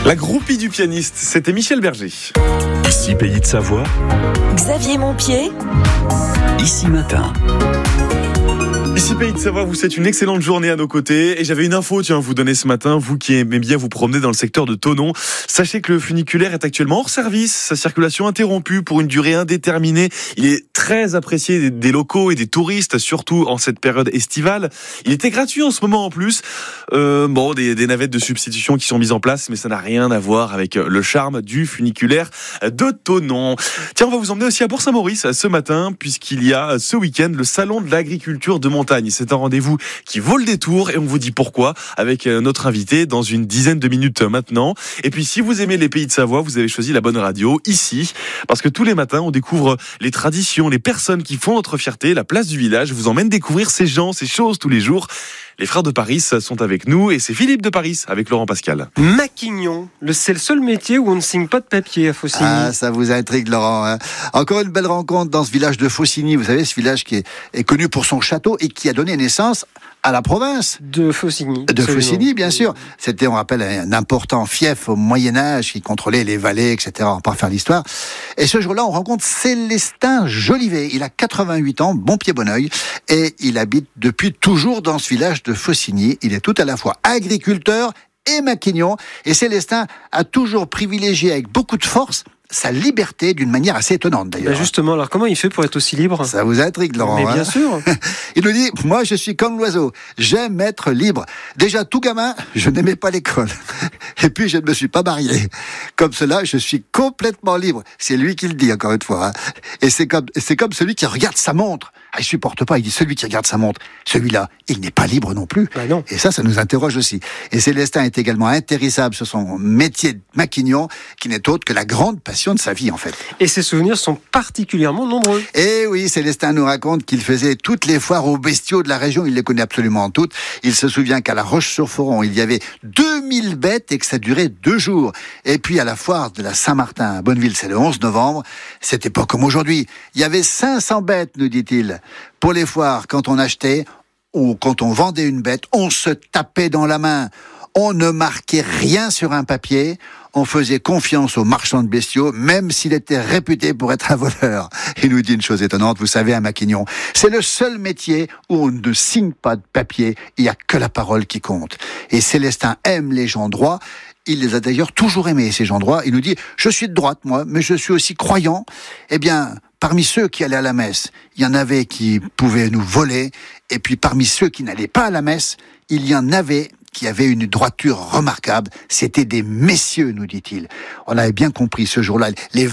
La groupie du pianiste, c'était Michel Berger. Ici Pays de Savoie, Xavier Montpied, Ici Matin. Ici Pays de Savoie, vous souhaite une excellente journée à nos côtés. Et j'avais une info, à vous donner ce matin, vous qui aimez bien vous promener dans le secteur de Thonon. Sachez que le funiculaire est actuellement hors service, sa circulation interrompue pour une durée indéterminée. Il est très apprécié des locaux et des touristes, surtout en cette période estivale. Il était gratuit en ce moment en plus. Des navettes de substitution qui sont mises en place, mais ça n'a rien à voir avec le charme du funiculaire de Thonon. Tiens, on va vous emmener aussi à Bourg-Saint-Maurice ce matin, puisqu'il y a ce week-end le salon de l'agriculture de montagne. C'est un rendez-vous qui vaut le détour et on vous dit pourquoi avec notre invité dans une dizaine de minutes maintenant. Et puis si vous aimez les Pays de Savoie, vous avez choisi la bonne radio ici, parce que tous les matins on découvre les traditions, les personnes qui font notre fierté. La place du village vous emmène découvrir ces gens, ces choses tous les jours. Les frères de Paris sont avec nous et c'est Philippe de Paris avec Laurent Pascal. Maquignon, c'est le seul métier où on ne signe pas de papier à Faucigny. Ah, ça vous intrigue, Laurent. Hein. Encore une belle rencontre dans ce village de Faucigny. Vous savez, ce village qui est connu pour son château et qui a donné naissance à la province. De Faucigny. De Faucigny, bien sûr. C'était, on rappelle, un important fief au Moyen-Âge qui contrôlait les vallées, etc. On va pas refaire l'histoire. Et ce jour-là, on rencontre Célestin Jolivet. Il a 88 ans, bon pied, bon oeil. Et il habite depuis toujours dans ce village de Faucigny. Il est tout à la fois agriculteur et maquignon. Et Célestin a toujours privilégié avec beaucoup de force sa liberté d'une manière assez étonnante d'ailleurs. Justement, alors comment il fait pour être aussi libre ? Ça vous intrigue, Laurent. Mais bien sûr. Il nous dit, moi je suis comme l'oiseau, j'aime être libre. Déjà tout gamin, je n'aimais pas l'école. Et puis je ne me suis pas marié. Comme cela, je suis complètement libre. C'est lui qui le dit encore une fois. Hein. Et c'est comme celui qui regarde sa montre. Ah, il supporte pas, il dit celui qui regarde sa montre. Celui-là, il n'est pas libre non plus. Bah non. Et ça nous interroge aussi. Et Célestin est également intéressable sur son métier de maquignon, qui n'est autre que la grande passion de sa vie en fait. Et ses souvenirs sont particulièrement nombreux. Et oui, Célestin nous raconte qu'il faisait toutes les foires aux bestiaux de la région, il les connaît absolument toutes. Il se souvient qu'à la Roche-sur-Foron, il y avait 2000 bêtes et que ça durait 2 jours. Et puis à la foire de la Saint-Martin à Bonneville, c'est le 11 novembre, c'était pas comme aujourd'hui. Il y avait 500 bêtes, nous dit-il. Pour les foires, quand on achetait ou quand on vendait une bête, on se tapait dans la main. On ne marquait rien sur un papier. On faisait confiance au marchand de bestiaux, même s'il était réputé pour être un voleur. Il nous dit une chose étonnante, vous savez, un maquignon, c'est le seul métier où on ne signe pas de papier, il n'y a que la parole qui compte. Et Célestin aime les gens droits, il les a d'ailleurs toujours aimés, ces gens droits. Il nous dit, je suis de droite, moi, mais je suis aussi croyant. Eh bien, parmi ceux qui allaient à la messe, il y en avait qui pouvaient nous voler, et puis parmi ceux qui n'allaient pas à la messe, il y en avait qui avaient une droiture remarquable. C'était des messieurs, nous dit-il. On avait bien compris ce jour-là. Les